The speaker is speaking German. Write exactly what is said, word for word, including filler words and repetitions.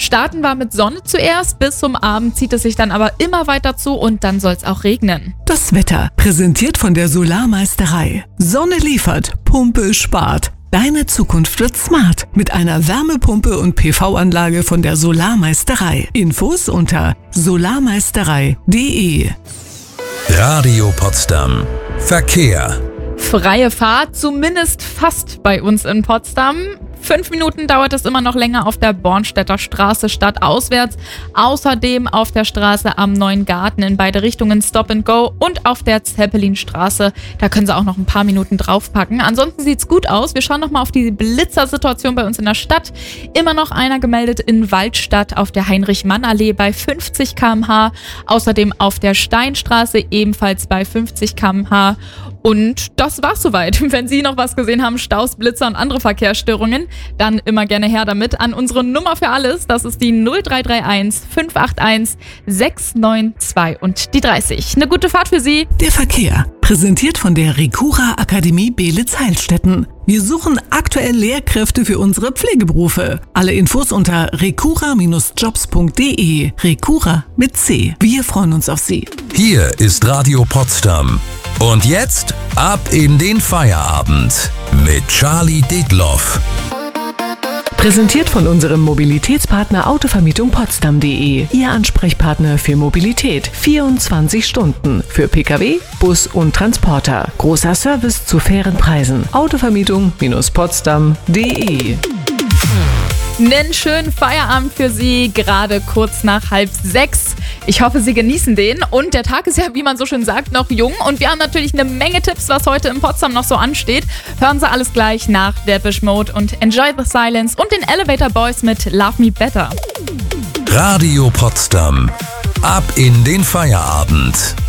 Starten wir mit Sonne zuerst, bis zum Abend zieht es sich dann aber immer weiter zu und dann soll es auch regnen. Das Wetter, präsentiert von der Solarmeisterei. Sonne liefert, Pumpe spart. Deine Zukunft wird smart mit einer Wärmepumpe und P V-Anlage von der Solarmeisterei. Infos unter solarmeisterei punkt de. Radio Potsdam. Verkehr. Freie Fahrt, zumindest fast bei uns in Potsdam. Fünf Minuten dauert es immer noch länger auf der Bornstedter Straße stadtauswärts. Außerdem auf der Straße am Neuen Garten in beide Richtungen Stop and Go und auf der Zeppelinstraße. Da können Sie auch noch ein paar Minuten draufpacken. Ansonsten sieht's gut aus. Wir schauen nochmal auf die Blitzersituation bei uns in der Stadt. Immer noch einer gemeldet in Waldstadt auf der Heinrich-Mann-Allee bei fünfzig Kilometer pro Stunde. Außerdem auf der Steinstraße ebenfalls bei fünfzig Kilometer pro Stunde. Und das war's soweit. Wenn Sie noch was gesehen haben, Staus, Blitzer und andere Verkehrsstörungen, dann immer gerne her damit an unsere Nummer für alles. Das ist die null drei drei eins fünf acht eins sechs neun zwei und die dreißig. Eine gute Fahrt für Sie. Der Verkehr, präsentiert von der Recura Akademie Beelitz-Heilstätten. Wir suchen aktuell Lehrkräfte für unsere Pflegeberufe. Alle Infos unter recura Bindestrich jobs punkt de. Recura mit C. Wir freuen uns auf Sie. Hier ist Radio Potsdam. Und jetzt ab in den Feierabend mit Charlie Detloff. Präsentiert von unserem Mobilitätspartner Autovermietung Potsdam punkt de. Ihr Ansprechpartner für Mobilität. vierundzwanzig Stunden. Für Pkw, Bus und Transporter. Großer Service zu fairen Preisen. Autovermietung Potsdam punkt de. Einen schönen Feierabend für Sie, gerade kurz nach halb sechs. Ich hoffe, Sie genießen den. Und der Tag ist ja, wie man so schön sagt, noch jung. Und wir haben natürlich eine Menge Tipps, was heute in Potsdam noch so ansteht. Hören Sie alles gleich nach Depeche Mode und Enjoy the Silence und den Elevator Boys mit Love Me Better. Radio Potsdam. Ab in den Feierabend.